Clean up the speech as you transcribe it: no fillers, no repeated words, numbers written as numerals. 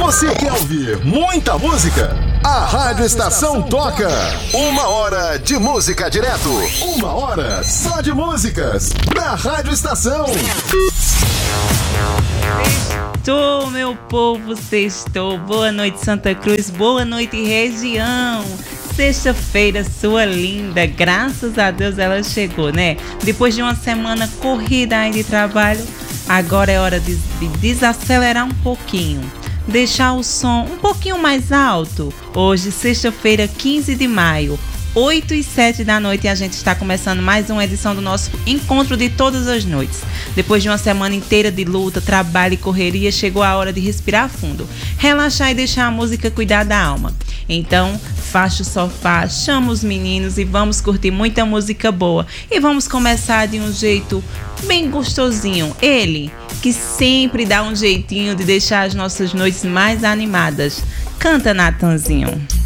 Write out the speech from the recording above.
Você quer ouvir muita música? A Rádio Estação toca 1 hora de música direto. 1 hora só de músicas na Rádio Estação. Sextou, meu povo, sextou. Boa noite, Santa Cruz. Boa noite, região. Sexta-feira, sua linda. Graças a Deus ela chegou, né? Depois de uma semana corrida aí de trabalho, agora é hora de desacelerar um pouquinho. Deixar o som um pouquinho mais alto. Hoje, sexta-feira, 15 de maio, 8h07 da noite, e a gente está começando mais uma edição do nosso encontro de todas as noites. Depois de uma semana inteira de luta, trabalho e correria, chegou a hora de respirar fundo, relaxar e deixar a música cuidar da alma. Então, faça o sofá, chama os meninos e vamos curtir muita música boa. E vamos começar de um jeito bem gostosinho. Ele, que sempre dá um jeitinho de deixar as nossas noites mais animadas. Canta, Natanzinho.